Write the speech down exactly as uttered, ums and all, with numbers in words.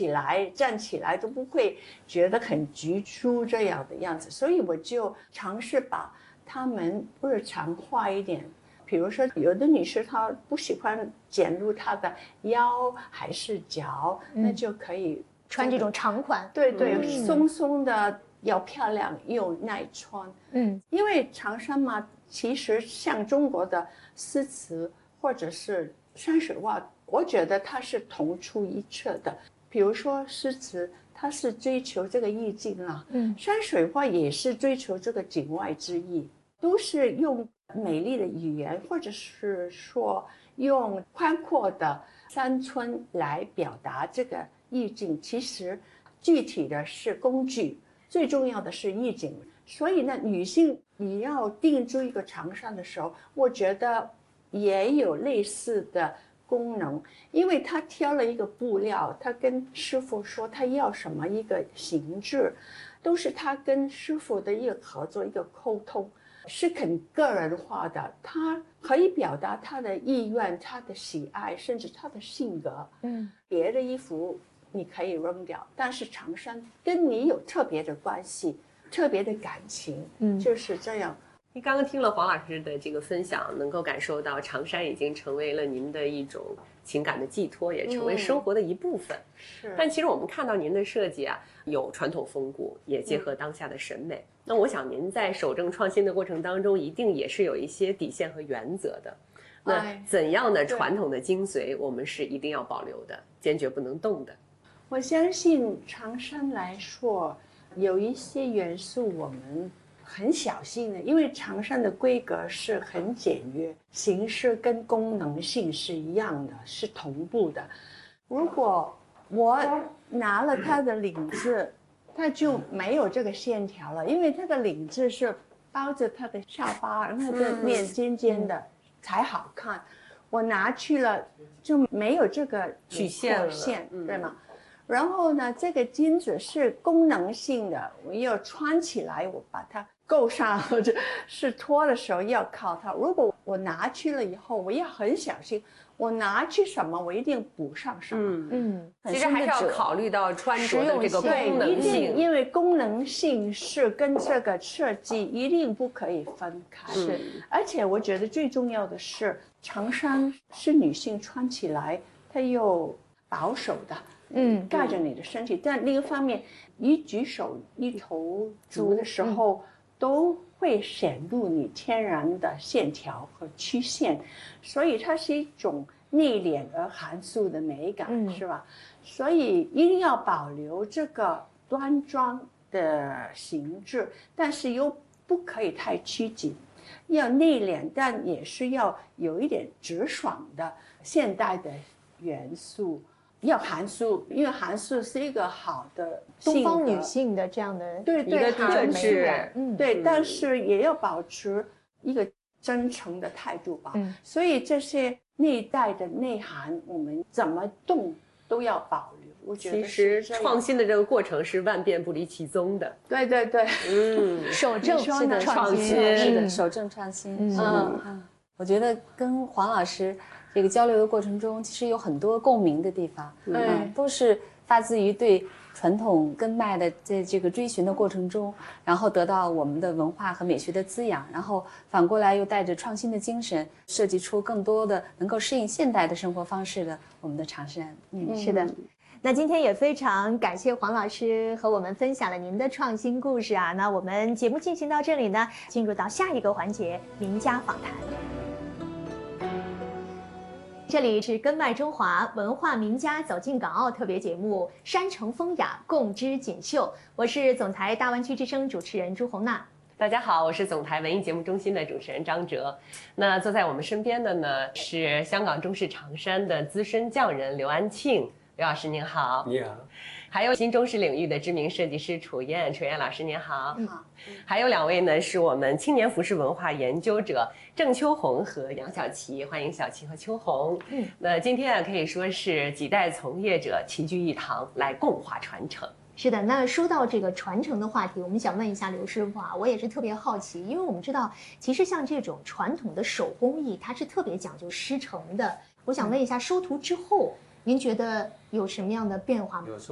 起来站起来都不会觉得很局促这样的样子，所以我就尝试把它们日常化一点。比如说有的女士她不喜欢显露她的腰还是脚、嗯、那就可以穿这种长款， 对对、嗯、松松的要漂亮又耐穿。嗯，因为长衫嘛，其实像中国的丝词或者是山水画，我觉得它是同出一辙的。比如说诗词它是追求这个意境啊，嗯，山水画也是追求这个景外之意，都是用美丽的语言或者是说用宽阔的山村来表达这个意境。其实具体的是工具，最重要的是意境。所以呢，女性你要定做一个长衫的时候，我觉得也有类似的功能。因为他挑了一个布料，他跟师傅说他要什么一个形制，都是他跟师傅的一个合作，一个沟通，是很个人化的。他可以表达他的意愿，他的喜爱，甚至他的性格。嗯，别的衣服你可以扔掉，但是长衫跟你有特别的关系，特别的感情。嗯，就是这样。 你刚刚听了黄老师的这个分享，能够感受到长衫已经成为了您的一种情感的寄托，也成为生活的一部分。嗯、是。但其实我们看到您的设计啊，有传统风骨，也结合当下的审美。嗯、那我想您在守正创新的过程当中，一定也是有一些底线和原则的。那怎样的传统的精髓，我们是一定要保留的，坚决不能动的。 我相信长衫来说，有一些元素我们很小心的，因为长衫的规格是很简约，形式跟功能性是一样的，是同步的。如果我拿了它的领子，它就没有这个线条了，因为它的领子是包着它的下巴，然后它的面尖尖的、嗯、才好看。我拿去了就没有这个曲线线，对吗？然后呢，这个巾子是功能性的，我要穿起来，我把它够上，或者是脱的时候要靠它。如果我拿去了以后，我要很小心，我拿去什么，我一定补上什么。嗯嗯，其实还是要考虑到穿着的这个功能性， 因为功能性是跟这个设计一定不可以分开。是，而且我觉得最重要的是，长衫是女性穿起来，它又保守的。嗯，盖着你的身体，但另一方面，一举手一投足的时候，嗯、都会显露你天然的线条和曲线，所以它是一种内敛而含蓄的美感，嗯、是吧？所以一定要保留这个端庄的形制，但是又不可以太拘谨，要内敛，但也是要有一点直爽的现代的元素。要含蓄，因为含蓄是一个好的东方女性的这样的对对一个特质， 嗯，对，但是也要保持一个真诚的态度吧。嗯，所以这些内在的内涵，我们怎么动都要保留。我觉得其实创新的这个过程是万变不离其宗的。 对对对， 嗯， 守正是的创新， 是的，守正创新。嗯嗯嗯，我觉得跟黄老师这个交流的过程中，其实有很多共鸣的地方，嗯，嗯都是发自于对传统根脉的在这个追寻的过程中，然后得到我们的文化和美学的滋养，然后反过来又带着创新的精神，设计出更多的能够适应现代的生活方式的我们的长衫。 嗯，是的。那今天也非常感谢黄老师和我们分享了您的创新故事啊。那我们节目进行到这里呢，进入到下一个环节——名家访谈。这里是根脉中华文化名家走进港澳特别节目《山城风雅，共知锦绣》，我是总台大湾区之声主持人朱红娜。 大家好，我是总台文艺节目中心的主持人张哲。那坐在我们身边的呢是香港中式长衫的资深匠人刘安庆，刘老师您好。 你好。 还有新中式领域的知名设计师楚燕，楚燕老师您好。你好。还有两位呢是我们青年服饰文化研究者郑秋红和杨小琪，欢迎小琪和秋红。嗯，那今天啊可以说是几代从业者齐聚一堂来共话传承。 是的，那说到这个传承的话题，我们想问一下刘师傅啊，我也是特别好奇，因为我们知道其实像这种传统的手工艺它是特别讲究师承的，我想问一下收徒之后您觉得有什么样的变化吗？